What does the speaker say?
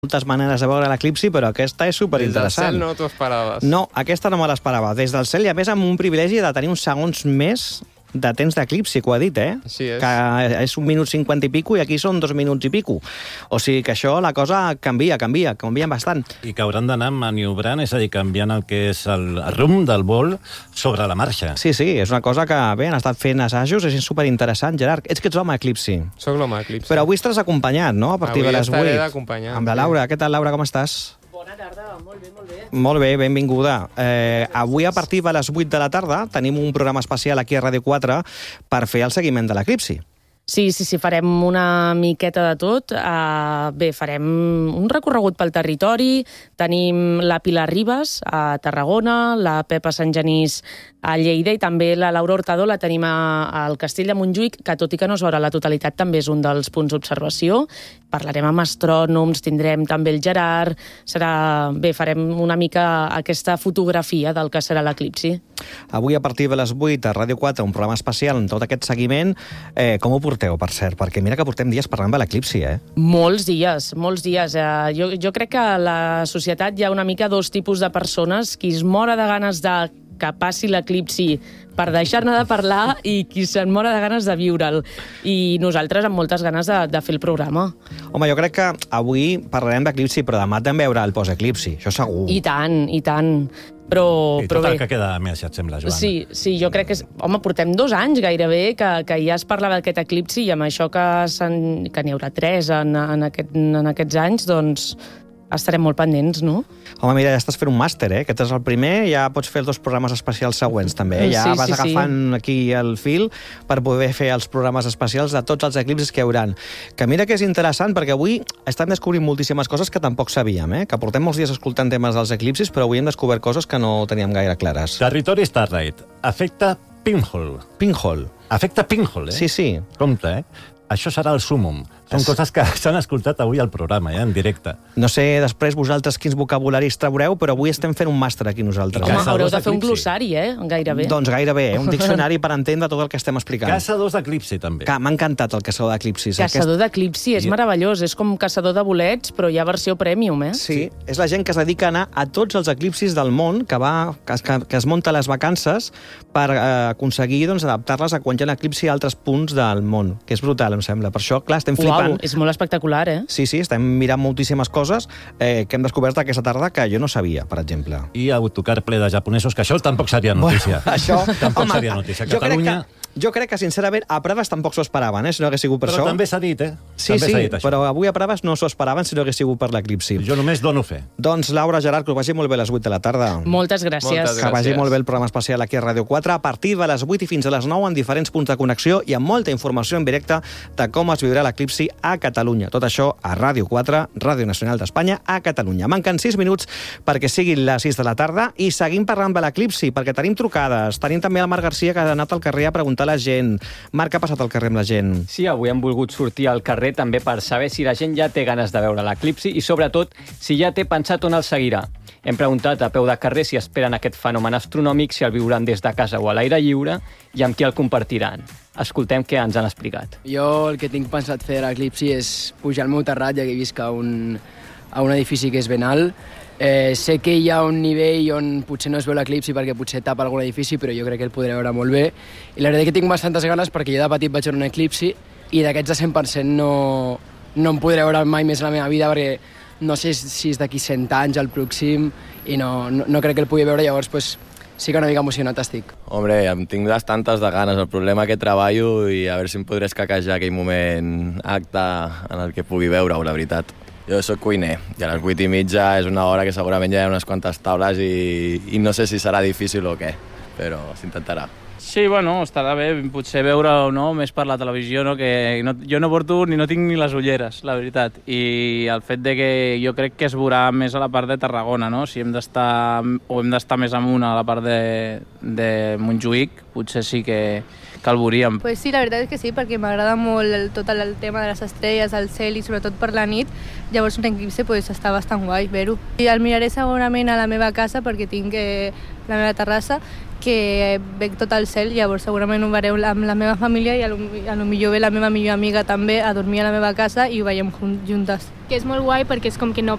moltes maneres de veure l'eclipsi, però aquesta és superinteressant. Des del cel no t'ho esperaves. No, aquesta no me l'esperava. Des del cel, i a més amb un privilegi de tenir uns segons més de temps d'eclipsi, que ho ha dit, Així és. Que és 1 minut 50 i pico i aquí són 2 minuts i pico. O sigui que això, la cosa canvia bastant. I que hauran d'anar maniobrant, és a dir, canviant el que és el rumb del vol sobre la marxa. Sí, és una cosa que, bé, han estat fent assajos, és superinteressant. Gerard, eclipsi. Ets l'home eclipsi. Soc l'home eclipsi. Però avui estaràs acompanyat, no?, a partir de les 8. Avui estaré d'acompanyant. Amb la Laura. Què tal, Laura, com estàs? Bona tarda, molt bé, molt bé. Molt bé, benvinguda. Avui, a partir de les 8 de la tarda, tenim un programa especial aquí a Ràdio 4 per fer el seguiment de l'eclipsi. Sí, farem una miqueta de tot. Bé, farem un recorregut pel territori. Tenim la Pilar Ribas a Tarragona, la Pepa Sant Genís a Lleida i també la Laura Hurtado la tenim al Castell de Montjuïc, que tot i que no es veurà la totalitat, també és un dels punts d'observació. Parlarem amb astrònoms, tindrem també el Gerard. Bé, farem una mica aquesta fotografia del que serà l'eclipsi. Avui, a partir de les 8, a Ràdio 4, un programa especial amb tot aquest seguiment. Com ho porteu, per cert? Perquè mira que portem dies parlant de l'eclipsi, Molts dies. Jo crec que a la societat hi ha una mica dos tipus de persones: qui es mora de ganes de que passi l'eclipsi per deixar-ne de parlar i qui se'n mora de ganes de viure'l. I nosaltres amb moltes ganes de fer el programa. Home, jo crec que avui parlarem d'eclipsi, però demà també veure el post-eclipsi, això segur. I tant. Però tot bé. el que queda més, ja et sembla, Joan. Sí, jo crec que home, portem 2 anys gairebé que ja es parlava d'aquest eclipsi, i amb això que n'hi haurà 3 en aquests anys, doncs estarem molt pendents, no? Home, mira, ja estàs fent un màster, Aquest és el primer, ja pots fer els 2 programes especials següents, també. Ja vas agafant aquí el fil per poder fer els programes especials de tots els eclipsis que hi hauran. Que mira que és interessant, perquè avui estem descobrint moltíssimes coses que tampoc sabíem, que portem molts dies escoltant temes dels eclipsis, però avui hem descobert coses que no teníem gaire clares. Territori Starlight. Afecta Pinhole. Afecta Pinhole, Sí. Compte, Això serà el súmum. Són coses que s'han escoltat avui al programa, en directe. No sé després vosaltres quins vocabularis traureu, però avui estem fent un màster aquí nosaltres. Home, haureu de fer un glossari, gairebé. Doncs gairebé, un diccionari per entendre tot el que estem explicant. Caçadors d'eclipsi, també. M'ha encantat el caçador d'eclipsis. Caçador d'eclipsi, és meravellós. És com caçador de bolets, però hi ha versió premium, Sí, és la gent que es dedica a anar a tots els eclipsis del món, que es munta les vacances per aconseguir adaptar-les a quan hi ha eclipsi a altres punts del món, que és brutal, em sembla. Per això, clar, estem flipant. Uau, és molt espectacular, Sí, estem mirant moltíssimes coses que hem descobert aquesta tarda que jo no sabia, per exemple. I autocar ple de japonesos, que això tampoc seria notícia. Bueno, això... Tampoc seria notícia. Catalunya... Jo crec que, sincerament, a Prades tampoc s'ho esperaven, si no hagués sigut per això. Però també s'ha dit, Sí, però avui a Prades no s'ho esperaven si no hagués sigut per l'eclipsi. Jo només dono fe. Doncs, Laura, Gerard, que us vagi molt bé a les 8 de la tarda. Moltes gràcies. Que vagi molt bé el programa especial aquí a Ràdio 4, a partir de les 8 i fins a les 9, en diferents punts de connexió i amb molta informació en directe de com es viurà l'eclipsi a Catalunya. Tot això a Ràdio 4, Ràdio Nacional d'Espanya, a Catalunya. Manquen 6 minuts perquè siguin les 6 de la tarda i seguim parlant de l'eclipsi, perquè tenim trucades. Tenim també el Marc Garcia, que ha anat al carrer a preguntar a la gent. Marc, què ha passat al carrer amb la gent? Sí, avui hem volgut sortir al carrer també per saber si la gent ja té ganes de veure l'eclipsi i, sobretot, si ja té pensat on el seguirà. Hem preguntat a peu de carrer si esperen aquest fenomen astronòmic, si el viuran des de casa o a l'aire lliure i amb qui el compartiran. Escoltem què ens han explicat. Jo el que tinc pensat fer a l'eclipsi és pujar al meu terrat, ja que visc a un edifici que és ben alt. Sé que hi ha un nivell on potser no es veu l'eclipsi perquè potser tapa algun edifici, però jo crec que el podré veure molt bé. I la veritat que tinc bastantes ganes perquè jo de petit vaig veure un eclipsi i d'aquests de 100% no em podré veure mai més a la meva vida perquè no sé si és d'aquí 100 anys el pròxim i no crec que el pugui veure, llavors pues, sí que una mica emocionat estic. Hombre, em tinc bastantes de ganes. El problema que treballo i a veure si em podré escaquejar aquell moment acte en el que pugui veure-ho, la veritat. Jo soc cuiner i a les 8:30 és una hora que segurament ja hi ha unes quantes taules i no sé si serà difícil o què, però s'intentarà. Sí, bueno, estarà bé potser veure-ho més per la televisió, no? Que jo no porto no tinc ni les ulleres, la veritat, i el fet de que jo crec que es veurà més a la part de Tarragona, no? Si hem d'estar més amunt a la part de Montjuïc, potser sí que el veuríem. Pues sí, la veritat és que sí, perquè m'agrada molt tot el tema de les estrelles, el cel i sobretot per la nit, llavors un eclipsi està bastant guai ver-ho. I el miraré segurament a la meva casa perquè tinc la meva terrassa que veig tot el cel, llavors segurament ho veureu amb la meva família i a lo millor ve la meva millor amiga també a dormir a la meva casa i ho veiem juntes. Que és molt guai perquè és com que no